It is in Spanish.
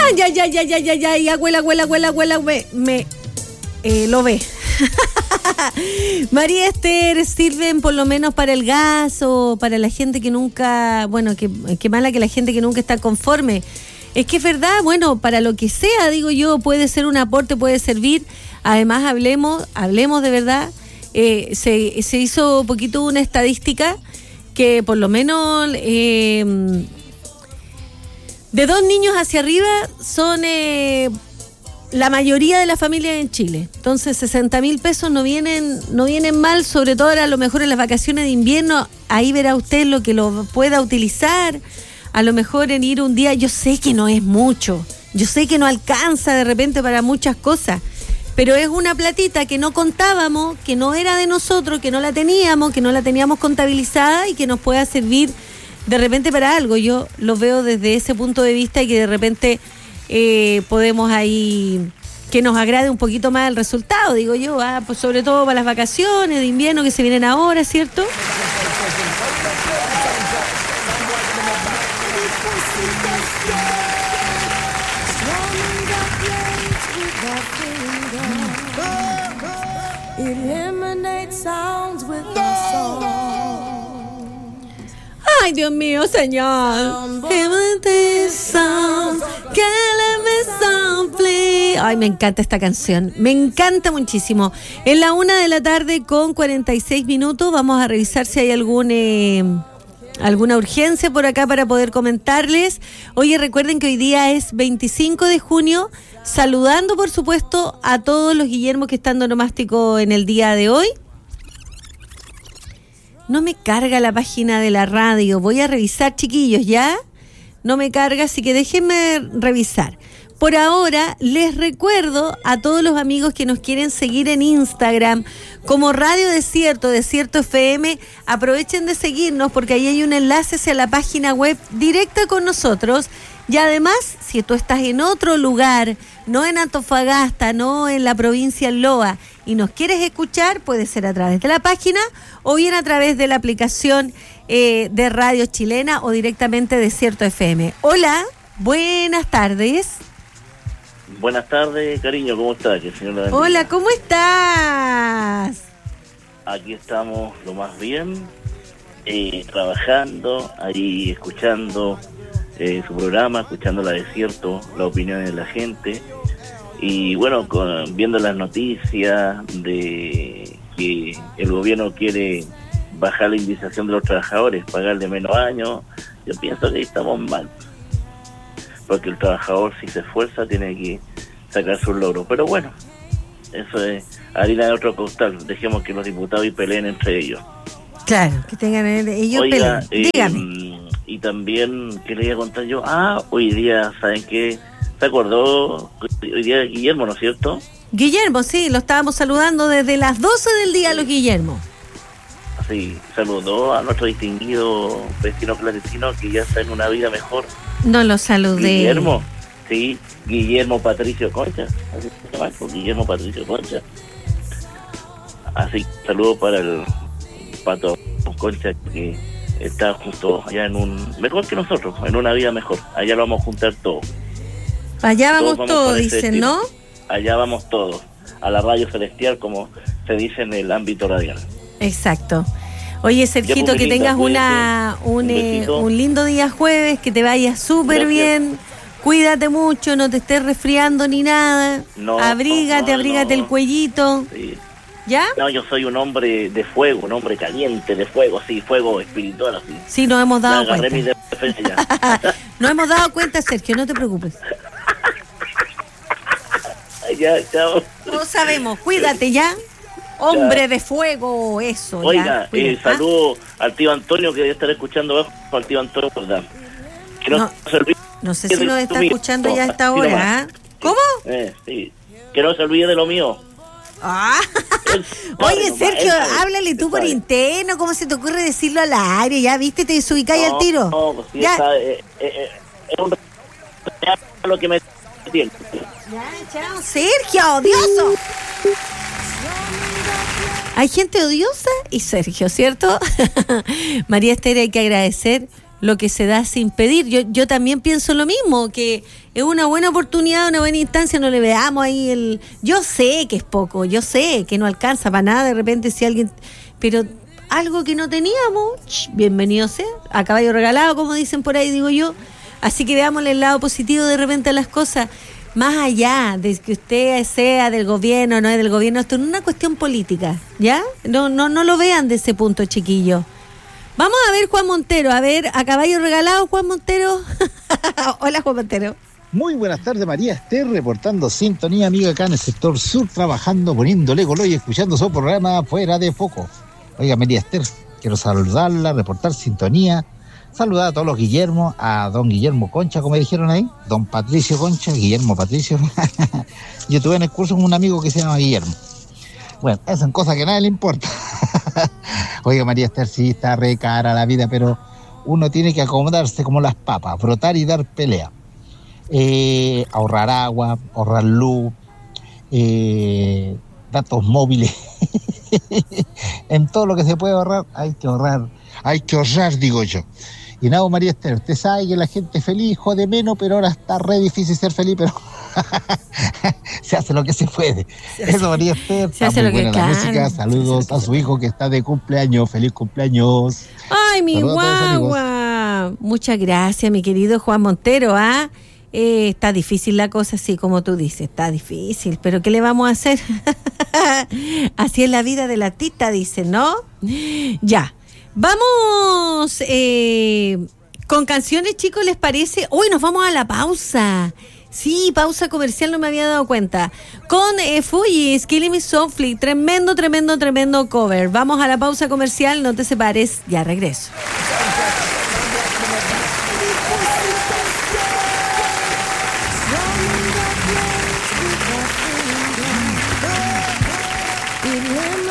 Ay, abuela, lo ve. María Esther, ¿sirven por lo menos para el gas o para la gente que nunca, bueno, que mala que la gente que nunca está conforme? Es que es verdad, bueno, para lo que sea, digo yo, puede ser un aporte, puede servir. Además, hablemos de verdad. Se hizo poquito una estadística que por lo menos de 2 niños hacia arriba son la mayoría de las familias en Chile. Entonces 60.000 pesos no vienen mal, sobre todo ahora a lo mejor en las vacaciones de invierno. Ahí verá usted lo que lo pueda utilizar. A lo mejor en ir un día, yo sé que no es mucho, yo sé que no alcanza de repente para muchas cosas, pero es una platita que no contábamos, que no era de nosotros, que no la teníamos contabilizada y que nos pueda servir de repente para algo. Yo lo veo desde ese punto de vista y que de repente podemos ahí, que nos agrade un poquito más el resultado, digo yo, pues sobre todo para las vacaciones de invierno que se vienen ahora, ¿cierto? Ay, Dios mío, Señor. Ay, me encanta esta canción. Me encanta muchísimo. En la 1:00 con 46 minutos vamos a revisar si hay alguna urgencia por acá para poder comentarles. Oye, recuerden que hoy día es 25 de junio. Saludando, por supuesto, a todos los Guillermos que están de onomástico en el día de hoy. No me carga la página de la radio. Voy a revisar, chiquillos, ¿ya? No me carga, así que déjenme revisar. Por ahora, les recuerdo a todos los amigos que nos quieren seguir en Instagram como Radio Desierto, Desierto FM, aprovechen de seguirnos porque ahí hay un enlace hacia la página web directa con nosotros. Y además, si tú estás en otro lugar, no en Antofagasta, no en la provincia de Loa, y nos quieres escuchar, puede ser a través de la página o bien a través de la aplicación de Radio Chilena o directamente Desierto FM. Hola, buenas tardes. Buenas tardes, cariño, ¿cómo estás? Hola, ¿cómo estás? Aquí estamos lo más bien, trabajando, ahí escuchando su programa, escuchando la Desierto, la opinión de la gente, y bueno, viendo las noticias de que el gobierno quiere bajar la indemnización de los trabajadores, pagarle menos años. Yo pienso que estamos mal, porque el trabajador, si se esfuerza, tiene que sacar sus logros. Pero bueno, eso es harina de otro costal. Dejemos que los diputados y peleen entre ellos. Claro, que tengan ellos. Oiga, peleen. Dígame. Y también, ¿qué le iba a contar yo? Hoy día, ¿saben qué? ¿Se acordó? Hoy día Guillermo, ¿no es cierto? Guillermo, sí, lo estábamos saludando desde las 12 del día, los Guillermo. Sí, saludó a nuestro distinguido vecino clandestino que ya está en una vida mejor. No lo saludé. Guillermo, sí, Guillermo Patricio Concha, así se llama, Guillermo Patricio Concha. Así, saludo para el Pato Concha, que está justo allá mejor que nosotros, en una vida mejor. Allá lo vamos a juntar todos. Allá vamos todos, dicen, ¿no? Allá vamos todos, a la radio celestial, como se dice en el ámbito radial. Exacto. Oye, Sergito, que tengas un lindo día jueves, que te vayas súper bien, cuídate mucho, no te estés resfriando ni nada, abrígate el cuellito. Sí. ¿Ya? No, yo soy un hombre de fuego, un hombre caliente, de fuego, sí, fuego espiritual, así. Sí, nos hemos dado cuenta. Agarré mi defensa ya. Nos hemos dado cuenta, Sergio, no te preocupes. Ya, chao. No sabemos, cuídate ya. Hombre de fuego, eso. Oiga, saludo al tío Antonio, que debe estar escuchando abajo, al tío Antonio, ¿verdad? No sé si nos está escuchando ya a esta hora. ¿Cómo? Sí, que no se olvide de lo mío. Oye, Sergio, háblale tú por interno. ¿Cómo se te ocurre decirlo al aire? Ya, ¿viste? Te desubicáis al tiro. No, pues sí, ya. Es lo que me tiene. Ya, chao. Sergio, odioso. Hay gente odiosa y Sergio, ¿cierto? María Esther, hay que agradecer lo que se da sin pedir. Yo también pienso lo mismo, que es una buena oportunidad, una buena instancia, no le veamos ahí yo sé que es poco, yo sé que no alcanza para nada de repente si alguien, pero algo que no teníamos, bienvenido sea, a caballo regalado, como dicen por ahí, digo yo. Así que veámosle el lado positivo de repente a las cosas, más allá de que usted sea del gobierno o no es del gobierno, esto no es una cuestión política, ¿ya? No lo vean de ese punto, chiquillos. Vamos a ver Juan Montero, a caballo regalado, Juan Montero. Hola, Juan Montero. Muy buenas tardes, María Esther, reportando sintonía, amiga, acá en el sector sur, trabajando, poniéndole color y escuchando su programa Fuera de Foco. Oiga, María Esther, quiero saludarla, reportar sintonía, saludar a todos los Guillermo, a don Guillermo Concha, como dijeron ahí, don Patricio Concha, Guillermo Patricio. Yo tuve en el curso un amigo que se llama Guillermo. Bueno, esas son cosas que a nadie le importa. Oiga, María Esther, sí, está re cara la vida, pero uno tiene que acomodarse como las papas, brotar y dar pelea. Ahorrar agua, ahorrar luz, datos móviles. En todo lo que se puede ahorrar, hay que ahorrar, digo yo. Y nada, María Esther, usted sabe que la gente feliz jode menos, pero ahora está re difícil ser feliz, pero se hace lo que se puede. Eso, María Esther, se hace lo que la música. Saludos a su hijo que está de cumpleaños. Feliz cumpleaños. Ay, mi guagua. Muchas gracias, mi querido Juan Montero. Está difícil la cosa, sí, como tú dices, está difícil, pero ¿qué le vamos a hacer? Así es la vida del artista, dicen, ¿no? Ya. Vamos con canciones, chicos, ¿les parece? Uy, nos vamos a la pausa. Sí, pausa comercial, no me había dado cuenta. Con Fugees, Killing Me Softly, tremendo cover. Vamos a la pausa comercial, no te separes, ya regreso. Remember